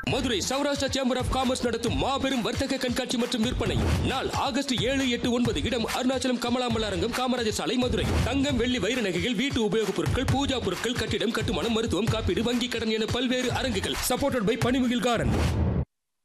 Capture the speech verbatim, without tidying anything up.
Madurai Saurashtra chamber of commerce நடத்தும் மாபெரும் வர்த்தக கண்காட்சி மற்றும் விற்பனை நாள் ஆகஸ்ட் ஏழு எட்டு ஒன்பது இடம் அருணாச்சலம் கமலாம்பல் அரங்கம் காமராஜர் சாலை மதுரை. தங்கம் வெள்ளி வைர நகைகள் வீட்டு உபயோகப் பொருட்கள் பூஜா பொருட்கள் கட்டிடம் கட்டுமானம் மருத்துவம் காப்பீடு வங்கி கடன் என பல்வேறு அரங்குகள். Supported by பனிமுகில் garden.